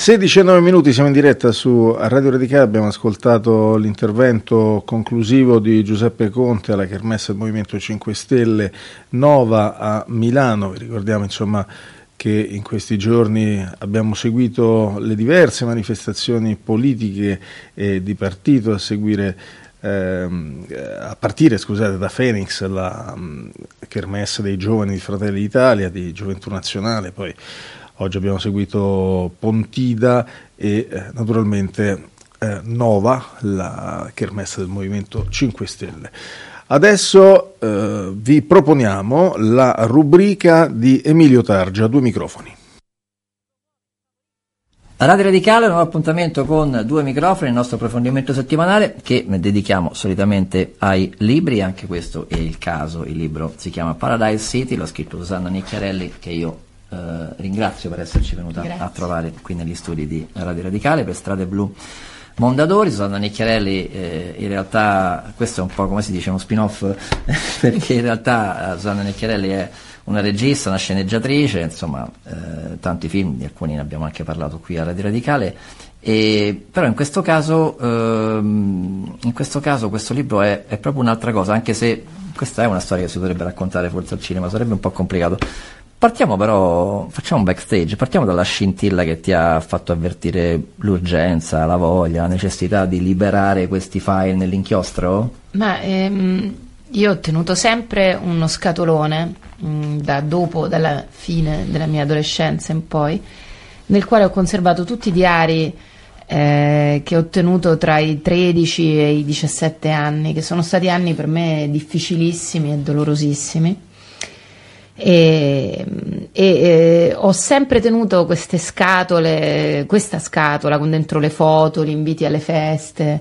16:09 minuti, siamo in diretta su Radio Radicale. Abbiamo ascoltato l'intervento conclusivo di Giuseppe Conte alla Kermesse del Movimento 5 Stelle Nova a Milano. Vi ricordiamo insomma che in questi giorni abbiamo seguito le diverse manifestazioni politiche e di partito a partire da Phoenix, la Kermesse dei giovani di Fratelli d'Italia, di Gioventù Nazionale, poi oggi abbiamo seguito Pontida e naturalmente Nova, la Kermesse del Movimento 5 Stelle. Adesso vi proponiamo la rubrica di Emilio Targia, 2 microfoni. Radio Radicale, un nuovo appuntamento con 2 microfoni, il nostro approfondimento settimanale che dedichiamo solitamente ai libri. Anche questo è il caso. Il libro si chiama Paradise City, l'ha scritto Susanna Nicchiarelli, che io ringrazio per esserci venuta a trovare qui negli studi di Radio Radicale per Strade Blu Mondadori. Susanna Nicchiarelli, in realtà questo è un po' come si dice uno spin-off perché in realtà Susanna Nicchiarelli è una regista, una sceneggiatrice, insomma tanti film, di alcuni ne abbiamo anche parlato qui a Radio Radicale, però in questo caso questo libro è proprio un'altra cosa, anche se questa è una storia che si potrebbe raccontare forse al cinema, sarebbe un po' complicato. Partiamo però, facciamo un backstage, partiamo dalla scintilla che ti ha fatto avvertire l'urgenza, la voglia, la necessità di liberare questi file nell'inchiostro? Io ho tenuto sempre uno scatolone dalla fine della mia adolescenza in poi, nel quale ho conservato tutti i diari che ho ottenuto tra i 13 e i 17 anni, che sono stati anni per me difficilissimi e dolorosissimi. Ho sempre tenuto queste scatole, questa scatola con dentro le foto, gli inviti alle feste.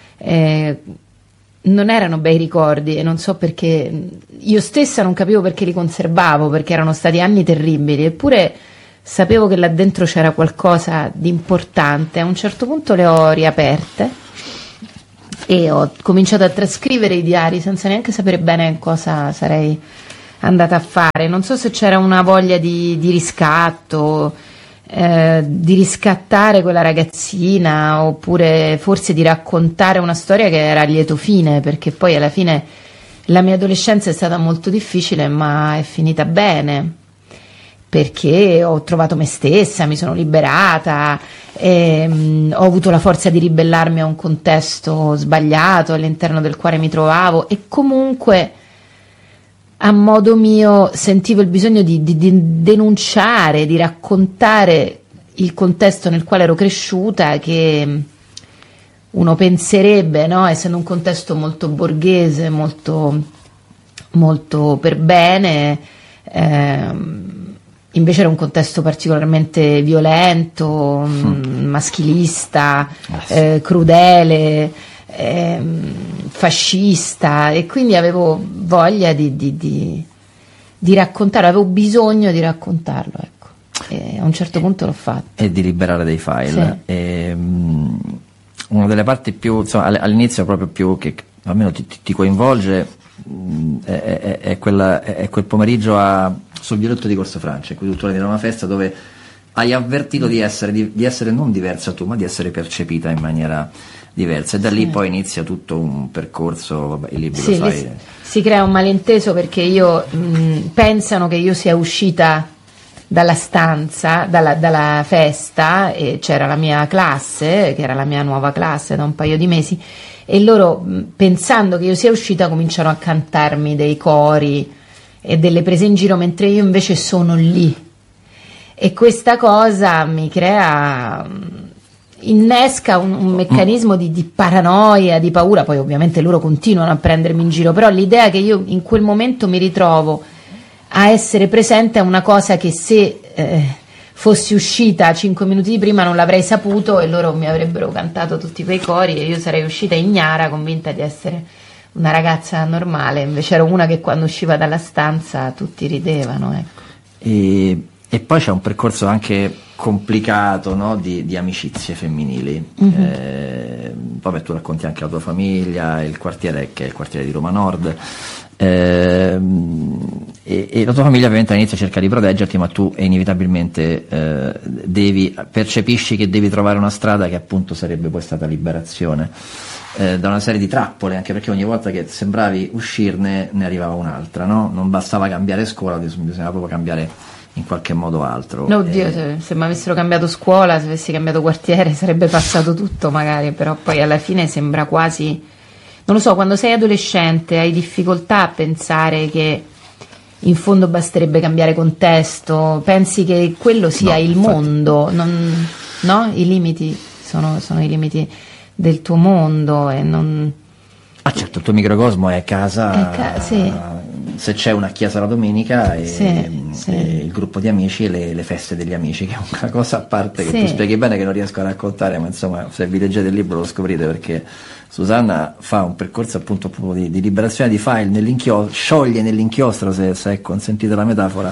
Non erano bei ricordi e non so perché, io stessa non capivo perché li conservavo, perché erano stati anni terribili, eppure sapevo che là dentro c'era qualcosa di importante. A un certo punto le ho riaperte e ho cominciato a trascrivere i diari senza neanche sapere bene cosa sarei andata a fare. Non so se c'era una voglia di riscatto, di riscattare quella ragazzina, oppure forse di raccontare una storia che era a lieto fine, perché poi alla fine la mia adolescenza è stata molto difficile, ma è finita bene, perché ho trovato me stessa, mi sono liberata, ho avuto la forza di ribellarmi a un contesto sbagliato all'interno del quale mi trovavo, e comunque a modo mio sentivo il bisogno di denunciare, di raccontare il contesto nel quale ero cresciuta, che uno penserebbe, no, essendo un contesto molto borghese, molto, molto per bene, invece era un contesto particolarmente violento, maschilista, crudele, fascista, e quindi avevo voglia di raccontare, avevo bisogno di raccontarlo, ecco, e a un certo punto l'ho fatto. E di liberare dei file. Sì. Una delle parti più, insomma, all'inizio proprio più che almeno ti coinvolge è quel pomeriggio sul vialetto di Corso Francia, in cui tu eri a una festa dove hai avvertito di essere non diversa tu, ma di essere percepita in maniera diversa, e da lì poi inizia tutto un percorso. Vabbè, il libro, lo sai. Si crea un malinteso, perché pensano che io sia uscita dalla stanza, dalla festa, e c'era la mia classe, che era la mia nuova classe da un paio di mesi, e loro, pensando che io sia uscita, cominciano a cantarmi dei cori e delle prese in giro, mentre io invece sono lì, e questa cosa mi innesca un meccanismo di paranoia, di paura. Poi ovviamente loro continuano a prendermi in giro, però l'idea che io in quel momento mi ritrovo a essere presente a una cosa che, se fossi uscita 5 minuti prima, non l'avrei saputo, e loro mi avrebbero cantato tutti quei cori, e io sarei uscita ignara, convinta di essere una ragazza normale. Invece ero una che quando usciva dalla stanza tutti ridevano, ecco. E poi c'è un percorso anche complicato, no? di amicizie femminili. Vabbè, tu racconti anche la tua famiglia, il quartiere, che è il quartiere di Roma Nord, e la tua famiglia ovviamente all'inizio cerca di proteggerti, ma tu inevitabilmente percepisci che devi trovare una strada che appunto sarebbe poi stata liberazione da una serie di trappole, anche perché ogni volta che sembravi uscirne ne arrivava un'altra, no? Non bastava cambiare scuola, bisognava proprio cambiare in qualche modo altro. No, oddio, se mi avessero cambiato scuola, se avessi cambiato quartiere sarebbe passato tutto magari, però poi alla fine sembra quasi, non lo so, quando sei adolescente hai difficoltà a pensare che in fondo basterebbe cambiare contesto, pensi che quello sia il mondo, no? I limiti sono i limiti del tuo mondo e non... Ah certo, il tuo microcosmo è casa, sì. Se c'è una chiesa la domenica e, sì. e il gruppo di amici e le feste degli amici, che è una cosa a parte che tu spieghi bene, che non riesco a raccontare, ma insomma se vi leggete il libro lo scoprite, perché Susanna fa un percorso appunto proprio di liberazione di file scioglie nell'inchiostro, se è consentita la metafora,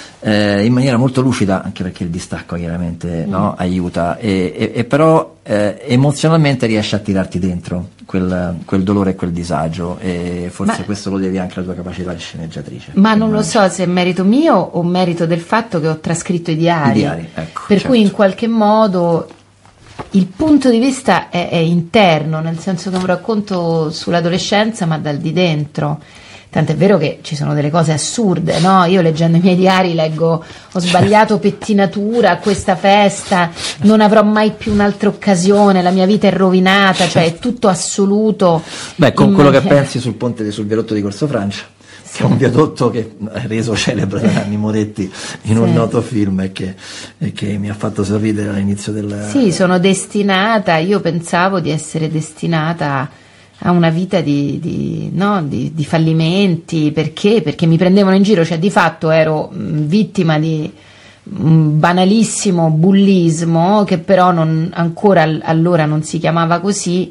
in maniera molto lucida, anche perché il distacco chiaramente no, aiuta, e però emozionalmente riesce a tirarti dentro quel dolore e quel disagio, e forse questo lo devi anche alla tua capacità di sceneggiatrice. Ma non lo so se è merito mio o merito del fatto che ho trascritto i diari, ecco, per certo. cui in qualche modo il punto di vista è interno, nel senso che è un racconto sull'adolescenza ma dal di dentro. Tant'è vero che ci sono delle cose assurde, no? Io leggendo i miei diari leggo: ho sbagliato pettinatura a questa festa, non avrò mai più un'altra occasione, la mia vita è rovinata, cioè è tutto assoluto. Beh, con quello che pensi sul viadotto di Corso Francia, che è un viadotto che è reso celebre da Nanni Moretti in un noto film e che mi ha fatto sorridere all'inizio del... Sì, sono destinata, io pensavo di essere destinata a una vita di fallimenti, perché mi prendevano in giro, cioè di fatto ero vittima di un banalissimo bullismo, che però ancora allora non si chiamava così,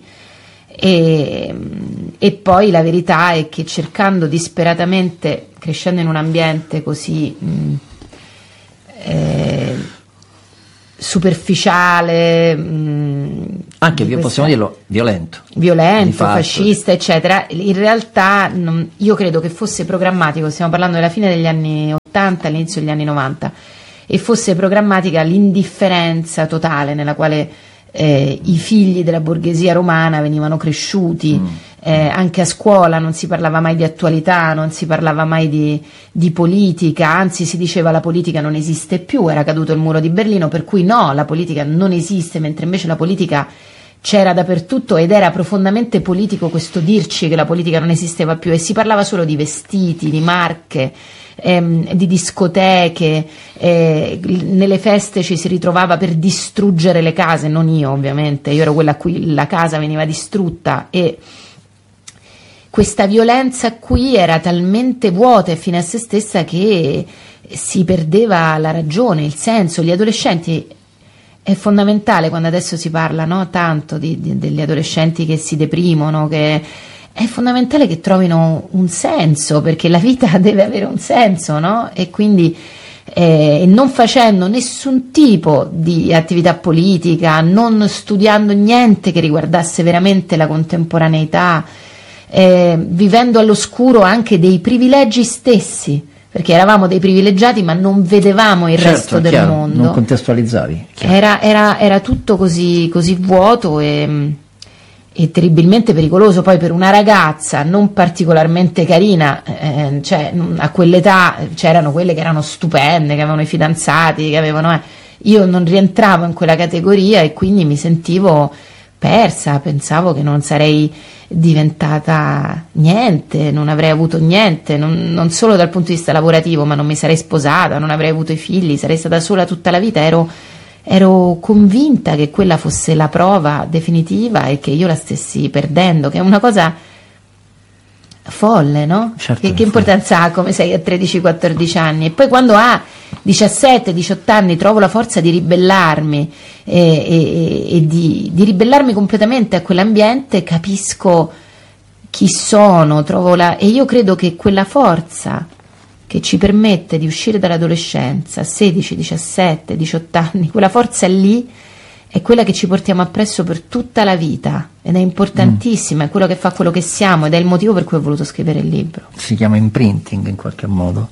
e poi la verità è che cercando disperatamente, crescendo in un ambiente così superficiale, anche possiamo dirlo violento, fascista, eccetera, in realtà io credo che fosse programmatico, stiamo parlando della fine degli anni 80, all'inizio degli anni 90, e fosse programmatica l'indifferenza totale nella quale i figli della borghesia romana venivano cresciuti. Anche a scuola non si parlava mai di attualità, non si parlava mai di politica, anzi si diceva la politica non esiste più, era caduto il muro di Berlino, per cui no, la politica non esiste, mentre invece la politica c'era dappertutto, ed era profondamente politico questo dirci che la politica non esisteva più, e si parlava solo di vestiti, di marche, di discoteche, nelle feste ci si ritrovava per distruggere le case, non io ovviamente, io ero quella a cui la casa veniva distrutta, e questa violenza qui era talmente vuota e fine a se stessa che si perdeva la ragione, il senso. Gli adolescenti, è fondamentale quando adesso si parla, no, tanto degli adolescenti che si deprimono, che è fondamentale che trovino un senso, perché la vita deve avere un senso, no? E quindi non facendo nessun tipo di attività politica, non studiando niente che riguardasse veramente la contemporaneità, vivendo all'oscuro anche dei privilegi stessi, perché eravamo dei privilegiati ma non vedevamo il resto del chiaro, mondo, non contestualizzavi, era tutto così vuoto e terribilmente pericoloso. Poi per una ragazza non particolarmente carina, cioè a quell'età c'erano quelle che erano stupende, che avevano i fidanzati, che avevano io non rientravo in quella categoria e quindi mi sentivo persa, pensavo che non sarei diventata niente, non avrei avuto niente, non solo dal punto di vista lavorativo, ma non mi sarei sposata, non avrei avuto i figli, sarei stata sola tutta la vita. Ero convinta che quella fosse la prova definitiva e che io la stessi perdendo, che è una cosa folle, no? Certo, che importanza ha come sei a 13-14 anni? E poi quando a 17-18 anni trovo la forza di ribellarmi e di ribellarmi completamente a quell'ambiente, capisco chi sono, e io credo che quella forza che ci permette di uscire dall'adolescenza, 16, 17, 18 anni, quella forza lì è quella che ci portiamo appresso per tutta la vita ed è importantissima, è quello che fa quello che siamo ed è il motivo per cui ho voluto scrivere il libro. Si chiama imprinting in qualche modo.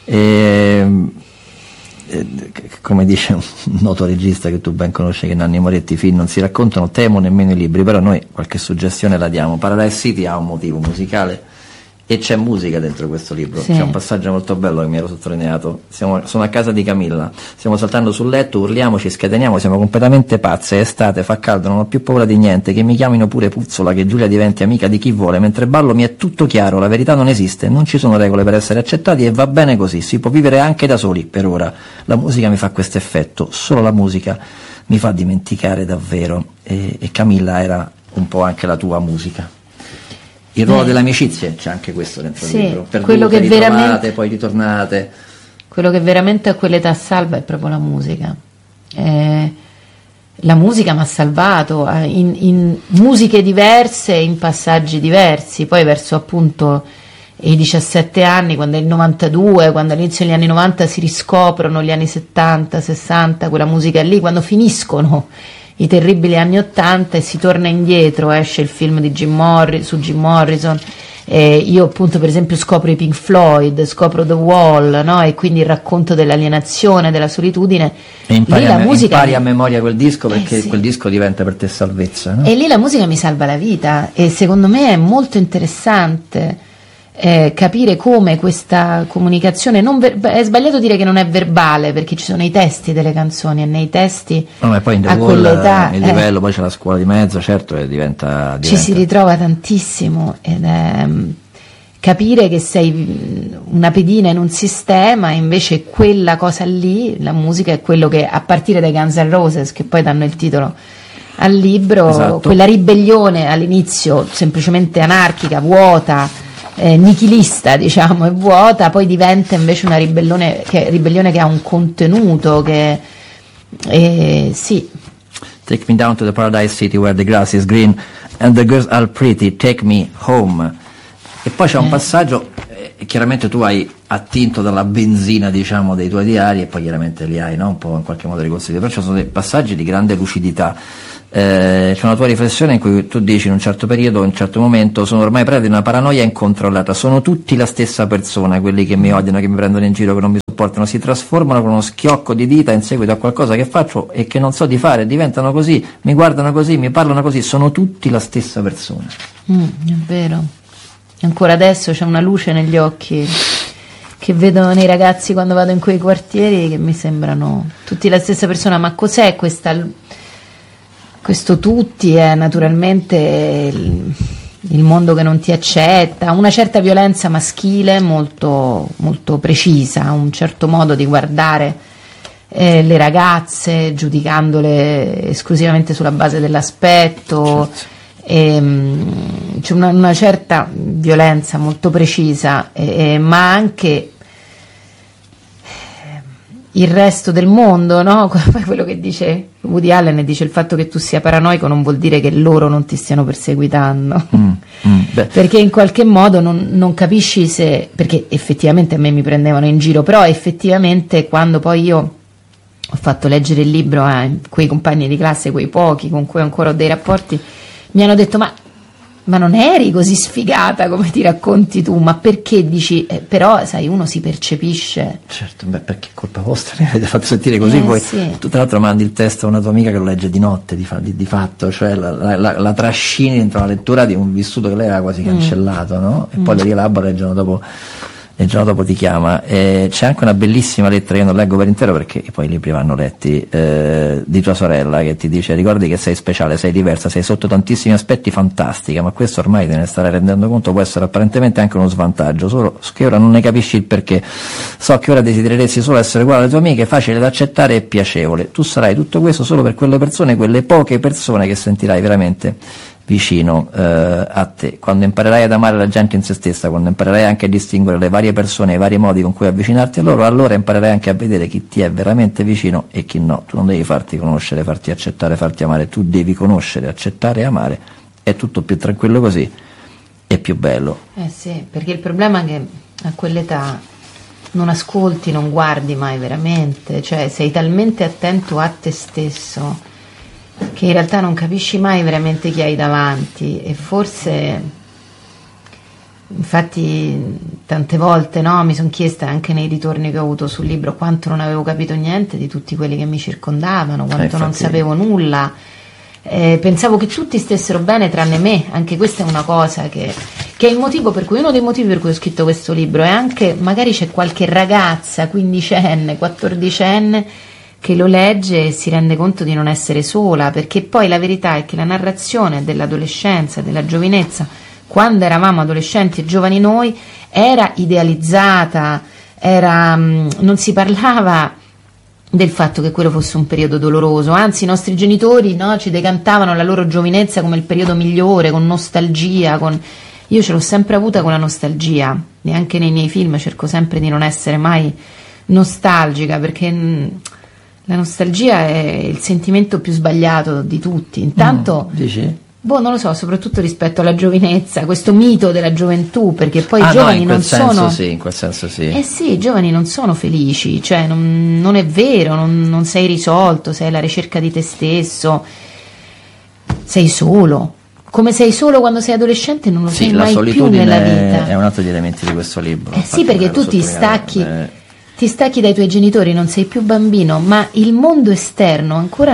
Come dice un noto regista che tu ben conosci, che Nanni Moretti, i film non si raccontano, temo nemmeno i libri, però noi qualche suggestione la diamo. Paradise City ha un motivo musicale e c'è musica dentro questo libro, sì. C'è un passaggio molto bello che mi ero sottolineato. Sono a casa di Camilla, stiamo saltando sul letto, urliamo, ci scateniamo, siamo completamente pazze, è estate, fa caldo, non ho più paura di niente, che mi chiamino pure puzzola, che Giulia diventi amica di chi vuole, mentre ballo mi è tutto chiaro, la verità non esiste, non ci sono regole per essere accettati e va bene così, si può vivere anche da soli per ora. La musica mi fa questo effetto, solo la musica mi fa dimenticare davvero, e Camilla era un po' anche la tua musica. Il ruolo delle amicizie, c'è anche questo dentro il libro, perdute, quello che ritrovate, poi ritornate. Quello che veramente a quell'età salva è proprio la musica. La musica mi ha salvato in musiche diverse, in passaggi diversi, poi verso appunto i 17 anni, quando è il 92, quando all'inizio degli anni 90 si riscoprono gli anni 70, 60, quella musica lì, quando finiscono i terribili anni 80 e si torna indietro, esce il film di Jim Morrison, io appunto per esempio scopro i Pink Floyd, scopro The Wall, no? E quindi il racconto dell'alienazione, della solitudine, e impari a memoria quel disco, perché quel disco diventa per te salvezza, no? E lì la musica mi salva la vita e secondo me è molto interessante capire come questa comunicazione è sbagliato dire che non è verbale, perché ci sono i testi delle canzoni e nei testi ma poi a quell'età il livello, poi c'è la scuola di mezzo, certo, e diventa ci si ritrova tantissimo ed è capire che sei una pedina in un sistema, invece quella cosa lì, la musica, è quello che a partire dai Guns N' Roses, che poi danno il titolo al libro, esatto. Quella ribellione all'inizio semplicemente anarchica, vuota, nichilista, diciamo, e vuota, poi diventa invece una ribellione che ha un contenuto, che sì. Take me down to the paradise city where the grass is green and the girls are pretty, take me home. E poi c'è un passaggio, chiaramente tu hai attinto dalla benzina, diciamo, dei tuoi diari, e poi chiaramente li hai, no? Un po' in qualche modo ricostruiti, però ci sono dei passaggi di grande lucidità. C'è una tua riflessione in cui tu dici in un certo periodo, in un certo momento, sono ormai preda di una paranoia incontrollata, sono tutti la stessa persona, quelli che mi odiano, che mi prendono in giro, che non mi sopportano, si trasformano con uno schiocco di dita in seguito a qualcosa che faccio e che non so di fare, diventano così, mi guardano così, mi parlano così, sono tutti la stessa persona. È vero, ancora adesso c'è una luce negli occhi che vedo nei ragazzi quando vado in quei quartieri, che mi sembrano tutti la stessa persona. Ma cos'è questo tutti? È naturalmente il mondo che non ti accetta, una certa violenza maschile molto, molto precisa, un certo modo di guardare le ragazze, giudicandole esclusivamente sulla base dell'aspetto, certo. C'è una certa violenza molto precisa, ma anche il resto del mondo, no? Quello che dice Woody Allen, dice: il fatto che tu sia paranoico non vuol dire che loro non ti stiano perseguitando, perché in qualche modo non capisci perché effettivamente a me mi prendevano in giro, però effettivamente quando poi io ho fatto leggere il libro a quei compagni di classe, quei pochi con cui ancora ho dei rapporti, mi hanno detto: ma non eri così sfigata come ti racconti tu, ma perché dici, però sai, uno si percepisce. Certo, perché è colpa vostra, mi avete fatto sentire così, poi sì. Tu tra l'altro mandi il testo a una tua amica che lo legge di notte, di fatto, cioè la trascini dentro la lettura di un vissuto che lei aveva quasi cancellato, no? E poi lo rielabora il giorno dopo ti chiama. C'è anche una bellissima lettera, io non leggo per intero perché poi i libri vanno letti, di tua sorella, che ti dice: ricordi che sei speciale, sei diversa, sei sotto tantissimi aspetti fantastica, ma questo ormai te ne starai rendendo conto, può essere apparentemente anche uno svantaggio, solo che ora non ne capisci il perché. So che ora desidereresti solo essere uguale alle tue amiche, facile da accettare e piacevole. Tu sarai tutto questo solo per quelle persone, quelle poche persone che sentirai veramente vicino a te. Quando imparerai ad amare la gente in se stessa, quando imparerai anche a distinguere le varie persone, i vari modi con cui avvicinarti a loro, allora imparerai anche a vedere chi ti è veramente vicino e chi no. Tu non devi farti conoscere, farti accettare, farti amare, tu devi conoscere, accettare e amare. È tutto più tranquillo così e più bello. Sì, perché il problema è che a quell'età non ascolti, non guardi mai veramente, cioè sei talmente attento a te stesso che in realtà non capisci mai veramente chi hai davanti, e forse, infatti tante volte, no, mi sono chiesta anche nei ritorni che ho avuto sul libro quanto non avevo capito niente di tutti quelli che mi circondavano, quanto non sapevo nulla. Pensavo che tutti stessero bene tranne me. Anche questa è una cosa che è il motivo per cui, uno dei motivi per cui ho scritto questo libro, è anche magari c'è qualche ragazza quindicenne, quattordicenne che lo legge e si rende conto di non essere sola, perché poi la verità è che la narrazione dell'adolescenza, della giovinezza, quando eravamo adolescenti e giovani noi, era idealizzata, non si parlava del fatto che quello fosse un periodo doloroso, anzi i nostri genitori, no, ci decantavano la loro giovinezza come il periodo migliore, con nostalgia, io ce l'ho sempre avuta con la nostalgia, neanche nei miei film cerco sempre di non essere mai nostalgica, perché la nostalgia è il sentimento più sbagliato di tutti. Intanto dici? Non lo so, soprattutto rispetto alla giovinezza, questo mito della gioventù, perché poi i giovani non sono... Sì, in quel senso sì. Sì, i giovani non sono felici, cioè non è vero, non sei risolto, sei alla ricerca di te stesso, sei solo. Come sei solo quando sei adolescente non lo sei mai più nella vita. È un altro degli elementi di questo libro. Sì, perché tu ti stacchi dai tuoi genitori, non sei più bambino, ma il mondo esterno ancora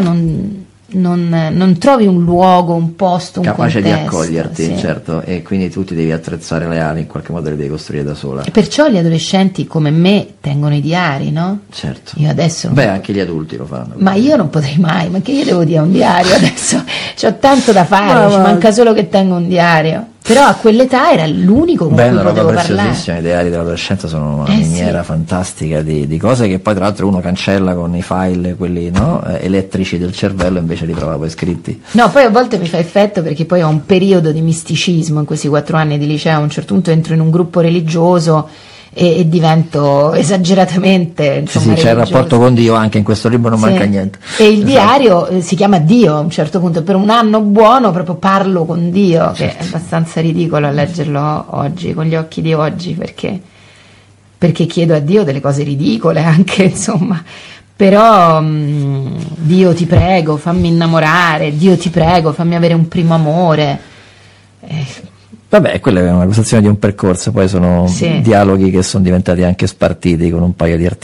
non trovi un luogo, un posto, un capace contesto, di accoglierti, sì. Certo, e quindi tu ti devi attrezzare le ali, in qualche modo le devi costruire da sola. E perciò gli adolescenti come me tengono i diari, no? Certo. Io adesso anche gli adulti lo fanno. Ma io non potrei mai, ma che io devo dire un diario adesso? C'ho tanto da fare, ci manca solo che tengo un diario. Però a quell'età era l'unico con cui potevo parlare. I diari dell'adolescenza sono una miniera fantastica di cose che poi tra l'altro uno cancella con i file, quelli, no, elettrici del cervello, invece li trova poi scritti. No, poi a volte mi fa effetto perché poi ho un periodo di misticismo in questi 4 anni di liceo, a un certo punto entro in un gruppo religioso e divento esageratamente, insomma, c'è il rapporto con Dio, anche in questo libro non manca niente. E il diario si chiama Dio a un certo punto, per un anno buono proprio parlo con Dio, che è abbastanza ridicolo a leggerlo oggi, con gli occhi di oggi, perché chiedo a Dio delle cose ridicole anche, insomma. Però Dio ti prego fammi innamorare, Dio ti prego fammi avere un primo amore. Vabbè, quella è una questione di un percorso, poi sono dialoghi che sono diventati anche spartiti con un paio di articoli